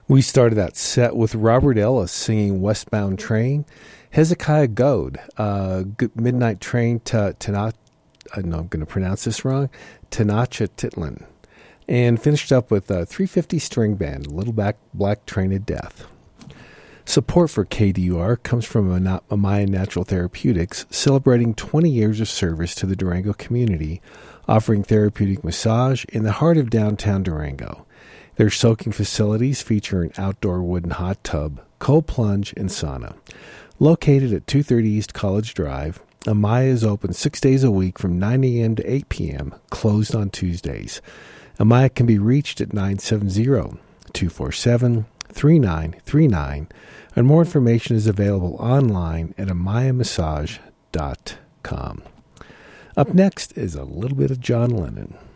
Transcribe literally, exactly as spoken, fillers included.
We started that set with Robert Ellis singing Westbound Train, Hezekiah Goad, uh, Midnight Train to Tanach, I know I'm going to pronounce this wrong, Tenochtitlan, and finished up with a three fifty String Band, Little Black, Black Train of Death. Support for K D U R comes from Amaya Natural Therapeutics, celebrating twenty years of service to the Durango community, offering therapeutic massage in the heart of downtown Durango. Their soaking facilities feature an outdoor wooden hot tub, cold plunge, and sauna. Located at two thirty East College Drive, Amaya is open six days a week from nine a.m. to eight p.m., closed on Tuesdays. Amaya can be reached at nine seven zero, two four seven, three nine three nine, and more information is available online at amaya massage dot com. Up next is a little bit of John Lennon.